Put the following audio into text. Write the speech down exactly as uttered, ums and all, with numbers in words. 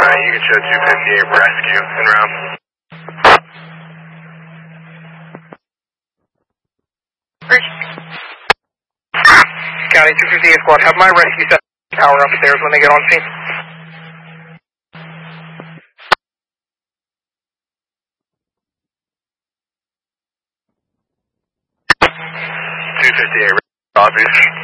Alright, you can show two fifty-eight rescue en route. County two fifty-eight squad, have my rescue set power upstairs when they get on scene. two fifty-eight, obvious.